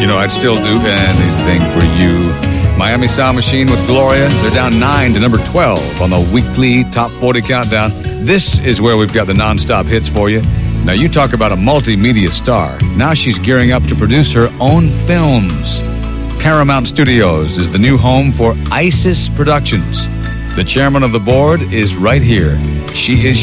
know I'd still do anything for you. Miami Sound Machine with Gloria. They're down 9 to number 12 on the weekly Top 40 Countdown. This is where we've got the non-stop hits for you. Now, you talk about a multimedia star. Now she's gearing up to produce her own films. Paramount Studios is the new home for Isis Productions. The chairman of the board is right here. She is